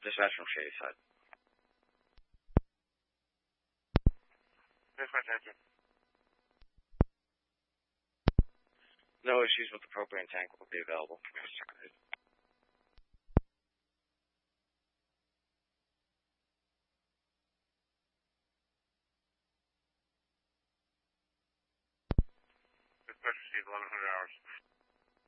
Dispatch from Shadyside. Dispatch, thank you. No issues with the propane tank will be available. Dispatch received 1100 hours.